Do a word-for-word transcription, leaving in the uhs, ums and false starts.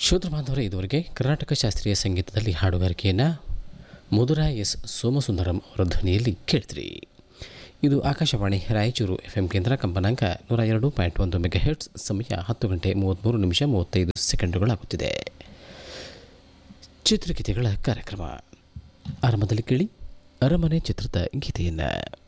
ಶ್ರೋತೃ ಬಾಂಧವರೇ, ಇದುವರೆಗೆ ಕರ್ನಾಟಕ ಶಾಸ್ತ್ರೀಯ ಸಂಗೀತದಲ್ಲಿ ಹಾಡುಗಾರಿಕೆಯನ್ನು ಮಧುರಾ ಎಸ್ ಸೋಮಸುಂದರಂ ಅವರ ಧ್ವನಿಯಲ್ಲಿ ಕೇಳ್ತೀರಿ. ಇದು ಆಕಾಶವಾಣಿ ರಾಯಚೂರು ಎಫ್ ಎಂ ಕೇಂದ್ರ, ಕಂಪನಾಂಕ ನೂರ ಎರಡು ಪಾಯಿಂಟ್ ಒಂದು ಮೆಗಾ ಹೆರ್ಟ್ಸ್. ಸಮಯ ಹತ್ತು ಗಂಟೆ ಮೂವತ್ತ್ಮೂರು ನಿಮಿಷ ಮೂವತ್ತೈದು ಸೆಕೆಂಡುಗಳಾಗುತ್ತಿದೆ. ಚಿತ್ರಗೀತೆಗಳ ಕಾರ್ಯಕ್ರಮ ಆರಂಭದಲ್ಲಿ ಕೇಳಿ ಅರಮನೆ ಚಿತ್ರದ ಗೀತೆಯನ್ನು.